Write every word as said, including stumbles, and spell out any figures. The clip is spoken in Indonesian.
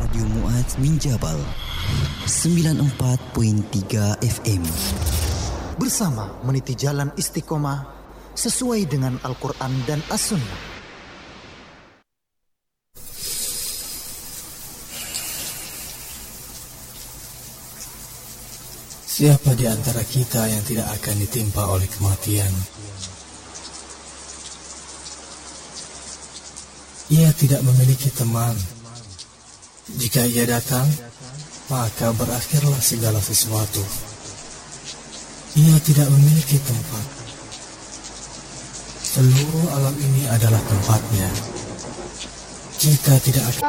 Radio Mu'adz Minjabal sembilan puluh empat koma tiga F M. Bersama meniti jalan istiqomah sesuai dengan Al-Quran dan As-Sunnah. Siapa di antara kita yang tidak akan ditimpa oleh kematian? Ia tidak memiliki teman. Jika ia datang, maka berakhirlah segala sesuatu. Ia tidak memiliki tempat. Seluruh alam ini adalah tempatnya. Kita tidak akan